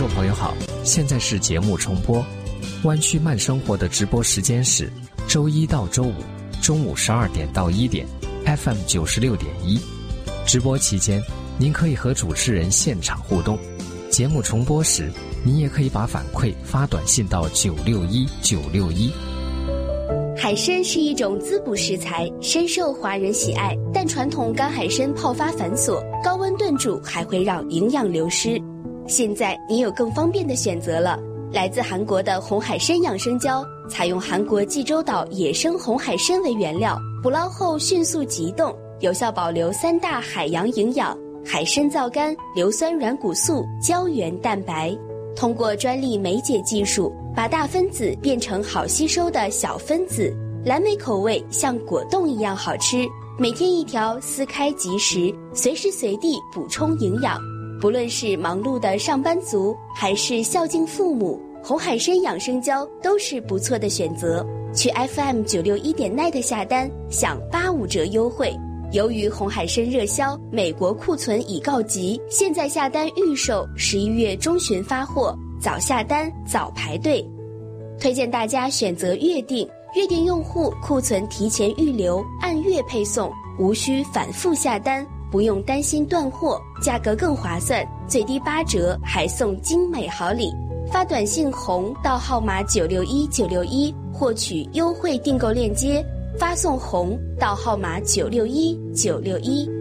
众朋友好，现在是节目重播。湾区慢生活的直播时间是周一到周五中午12点到1点 FM 96.1。直播期间，您可以和主持人现场互动。节目重播时，您也可以把反馈发短信到961961。 海参是一种滋补食材，深受华人喜爱，但传统干海参泡发繁琐，高温炖煮还会让营养流失。现在你有更方便的选择了，来自韩国的红海参养生胶，采用韩国济州岛野生红海参为原料，捕捞后迅速急冻，有效保留3大海洋营养：海参皂苷、硫酸软骨素、胶原蛋白。通过专利酶解技术，把大分子变成好吸收的小分子，蓝莓口味像果冻一样好吃。每天1条，撕开即食，随时随地补充营养。不论是忙碌的上班族，还是孝敬父母，红海参养生胶都是不错的选择。去 FM961.net 下单，享85折优惠。由于红海参热销，美国库存已告急，现在下单预售，11月中旬发货，早下单早排队。推荐大家选择月订，月订用户库存提前预留，按月配送，无需反复下单，不用担心断货，价格更划算，最低8折，还送精美好礼。发短信红到号码961961获取优惠订购链接，发送红到号码961961。